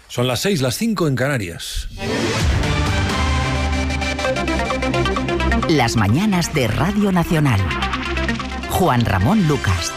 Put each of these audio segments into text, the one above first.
Son las 6, las 5 en Canarias. Las mañanas de Radio Nacional. Juan Ramón Lucas.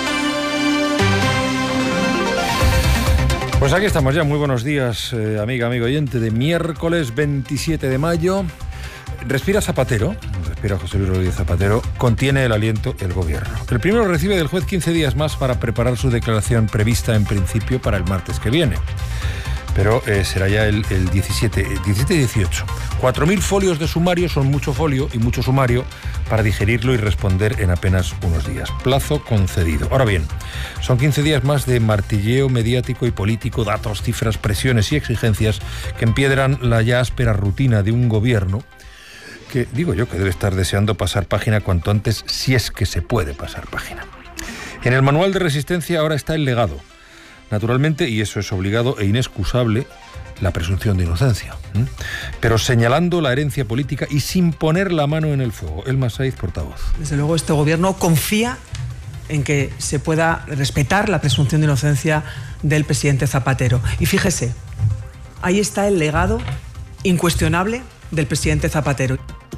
Pues aquí estamos ya, muy buenos días, amiga, amigo oyente, de miércoles 27 de mayo. Respira Zapatero, respira José Luis Rodríguez Zapatero, contiene el aliento el gobierno. El primero recibe del juez 15 días más para preparar su declaración prevista en principio para el martes que viene. Pero será ya el 17 y 18. 4.000 folios de sumario son mucho folio y mucho sumario para digerirlo y responder en apenas unos días. Plazo concedido. Ahora bien, son 15 días más de martilleo mediático y político, datos, cifras, presiones y exigencias que empiedran la ya áspera rutina de un gobierno que, digo yo, que debe estar deseando pasar página cuanto antes, si es que se puede pasar página. En el manual de resistencia ahora está el legado. Naturalmente, y eso es obligado e inexcusable, la presunción de inocencia. Pero señalando la herencia política y sin poner la mano en el fuego. Elma Saiz, portavoz. Desde luego, este gobierno confía en que se pueda respetar la presunción de inocencia del presidente Zapatero. Y fíjese, ahí está el legado incuestionable del presidente Zapatero.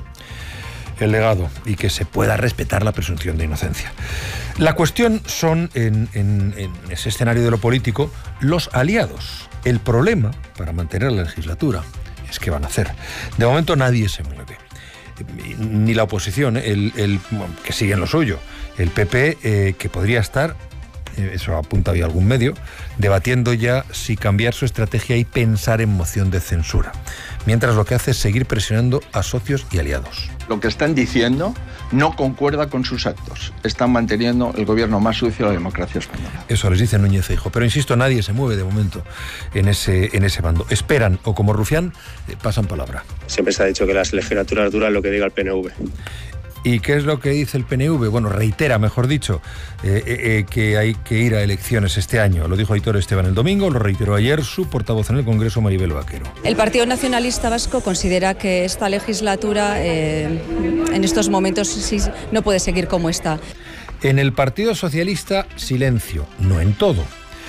El legado y que se pueda respetar la presunción de inocencia. La cuestión son, en ese escenario de lo político, los aliados. El problema, para mantener la legislatura, es qué van a hacer. De momento nadie se mueve. Ni la oposición, que sigue en lo suyo. El PP, que podría estar, eso apunta hoy algún medio, debatiendo ya si cambiar su estrategia y pensar en moción de censura. Mientras lo que hace es seguir presionando a socios y aliados. Lo que están diciendo no concuerda con sus actos. Están manteniendo el gobierno más sucio de la democracia española. Eso les dice Núñez Feijóo. Pero insisto, nadie se mueve de momento en ese bando. Esperan, o como Rufián, pasan palabra. Siempre se ha dicho que las legislaturas duran lo que diga el PNV. ¿Y qué es lo que dice el PNV? Bueno, reitera, mejor dicho, que hay que ir a elecciones este año. Lo dijo Aitor Esteban el domingo, lo reiteró ayer su portavoz en el Congreso, Maribel Vaquero. El Partido Nacionalista Vasco considera que esta legislatura, en estos momentos, sí, no puede seguir como está. En el Partido Socialista, silencio, no en todo.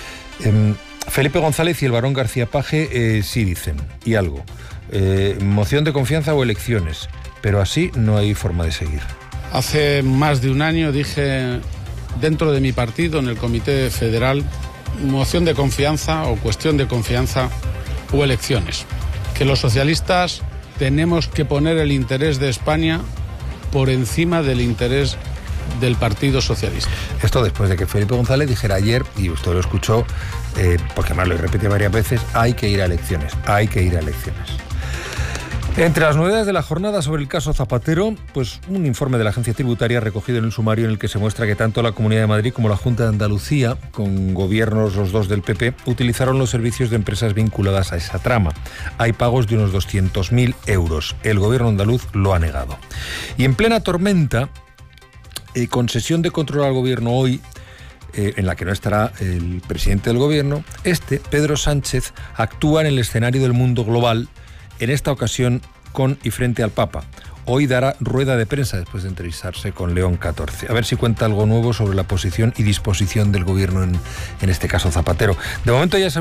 Felipe González y el barón García Page sí dicen, y algo. Moción de confianza o elecciones. Pero así no hay forma de seguir. Hace más de un año dije dentro de mi partido, en el Comité Federal, moción de confianza o cuestión de confianza o elecciones. Que los socialistas tenemos que poner el interés de España por encima del interés del Partido Socialista. Esto después de que Felipe González dijera ayer, y usted lo escuchó, porque más lo repite varias veces, hay que ir a elecciones, hay que ir a elecciones. Entre las novedades de la jornada sobre el caso Zapatero, pues un informe de la Agencia Tributaria recogido en el sumario en el que se muestra que tanto la Comunidad de Madrid como la Junta de Andalucía, con gobiernos los dos del PP, utilizaron los servicios de empresas vinculadas a esa trama. Hay pagos de unos 200.000 euros. El gobierno andaluz lo ha negado. Y en plena tormenta, con sesión de control al gobierno hoy, en la que no estará el presidente del gobierno, Pedro Sánchez, actúa en el escenario del mundo global, en esta ocasión con y frente al Papa. Hoy dará rueda de prensa después de entrevistarse con León XIV. A ver si cuenta algo nuevo sobre la posición y disposición del gobierno en este caso Zapatero. De momento ya